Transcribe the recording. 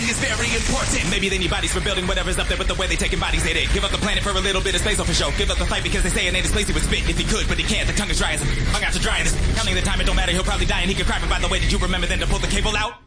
breathing is very important. Maybe they need bodies for building whatever's up there, but the way they taking bodies, they give up the planet for a little bit of space, for sure. Give up the fight because they say it ain't his place. He would spit if he could, but he can't. The tongue is dry as hung out to dry. And counting the time, it don't matter. He'll probably die, and he could cry. But by the way, did you remember then to pull the cable out?